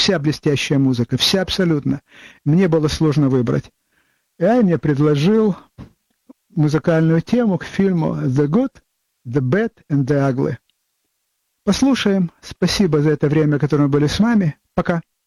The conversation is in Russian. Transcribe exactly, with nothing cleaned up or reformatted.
вся блестящая музыка, вся абсолютно. Мне было сложно выбрать. И Ай мне предложил музыкальную тему к фильму «The Good, the Bad and the Ugly». Послушаем. Спасибо за это время, которое мы были с вами. Пока.